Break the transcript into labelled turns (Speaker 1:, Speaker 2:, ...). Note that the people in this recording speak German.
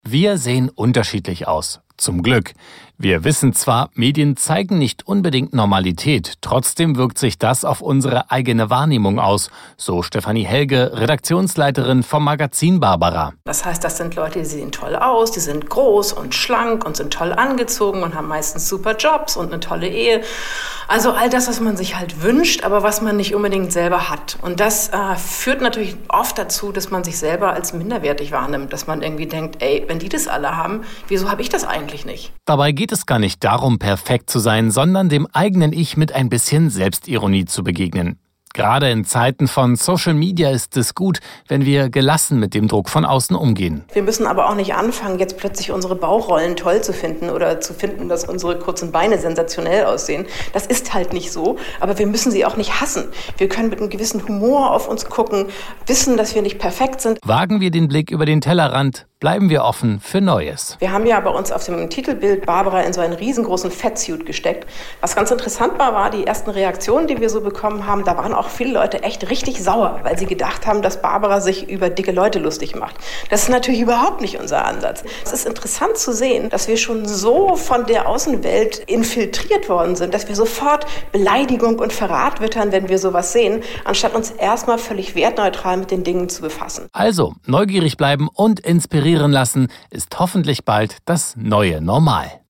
Speaker 1: Wir sehen unterschiedlich aus. Zum Glück. Wir wissen zwar, Medien zeigen nicht unbedingt Normalität, trotzdem wirkt sich das auf unsere eigene Wahrnehmung aus, so Stefanie Helge, Redaktionsleiterin vom Magazin Barbara.
Speaker 2: Das heißt, das sind Leute, die sehen toll aus, die sind groß und schlank und sind toll angezogen und haben meistens super Jobs und eine tolle Ehe. Also all das, was man sich halt wünscht, aber was man nicht unbedingt selber hat. Und das führt natürlich oft dazu, dass man sich selber als minderwertig wahrnimmt, dass man irgendwie denkt, ey, wenn die das alle haben, wieso habe ich das eigentlich nicht?
Speaker 1: Dabei geht es gar nicht darum, perfekt zu sein, sondern dem eigenen Ich mit ein bisschen Selbstironie zu begegnen. Gerade in Zeiten von Social Media ist es gut, wenn wir gelassen mit dem Druck von außen umgehen.
Speaker 2: Wir müssen aber auch nicht anfangen, jetzt plötzlich unsere Bauchrollen toll zu finden oder zu finden, dass unsere kurzen Beine sensationell aussehen. Das ist halt nicht so, aber wir müssen sie auch nicht hassen. Wir können mit einem gewissen Humor auf uns gucken, wissen, dass wir nicht perfekt sind.
Speaker 1: Wagen wir den Blick über den Tellerrand, bleiben wir offen für Neues.
Speaker 2: Wir haben ja bei uns auf dem Titelbild Barbara in so einen riesengroßen Fettsuit gesteckt. Was ganz interessant war die ersten Reaktionen, die wir so bekommen haben, da waren auch viele Leute echt richtig sauer, weil sie gedacht haben, dass Barbara sich über dicke Leute lustig macht. Das ist natürlich überhaupt nicht unser Ansatz. Es ist interessant zu sehen, dass wir schon so von der Außenwelt infiltriert worden sind, dass wir sofort Beleidigung und Verrat wittern, wenn wir sowas sehen, anstatt uns erstmal völlig wertneutral mit den Dingen zu befassen.
Speaker 1: Also, neugierig bleiben und inspirieren lassen ist hoffentlich bald das neue Normal.